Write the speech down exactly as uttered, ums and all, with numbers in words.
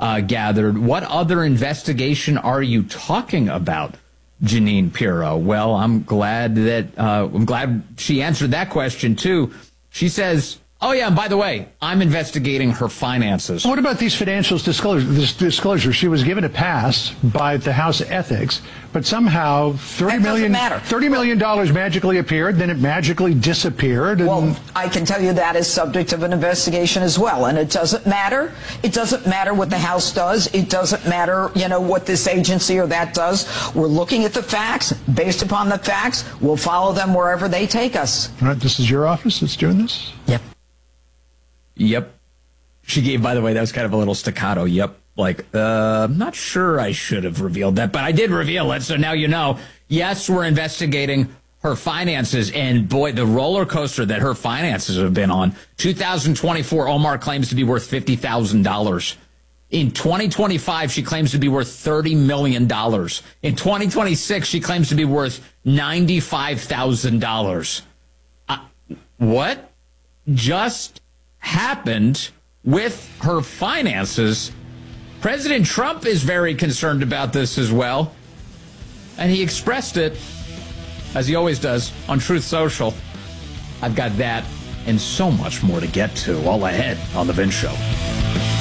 uh, gathered. What other investigation are you talking about, Jeanine Pirro? Well, I'm glad that uh, I'm glad she answered that question too. She says, "Oh yeah, and by the way, I'm investigating her finances." What about these financial disclosures? This disclosure, she was given a pass by the House Ethics, but somehow thirty million matter. thirty million dollars magically appeared, then it magically disappeared. And well, I can tell you that is subject of an investigation as well, and it doesn't matter. It doesn't matter what the House does. It doesn't matter, you know, what this agency or that does. We're looking at the facts. Based upon the facts, we'll follow them wherever they take us. All right, this is your office that's doing this? Yep. Yep. She gave, by the way, that was kind of a little staccato. Yep. Like, uh, I'm not sure I should have revealed that, but I did reveal it. So now you know. Yes, we're investigating her finances. And boy, the roller coaster that her finances have been on. two thousand twenty-four, Omar claims to be worth fifty thousand dollars. In twenty twenty-five, she claims to be worth thirty million dollars. In twenty twenty-six, she claims to be worth ninety-five thousand dollars. Uh, what just happened with her finances? President Trump is very concerned about this as well, and he expressed it, as he always does, on Truth Social. I've got that and so much more to get to all ahead on The Vince Show.